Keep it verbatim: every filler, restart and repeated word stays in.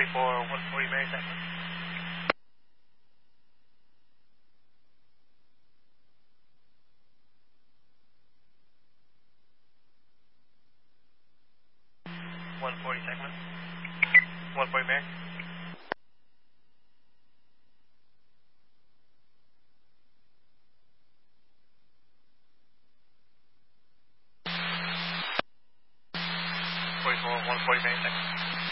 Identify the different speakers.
Speaker 1: forty-four, one forty Mary Second. one forty segment. one forty Mary. forty-four, one forty Mary Second.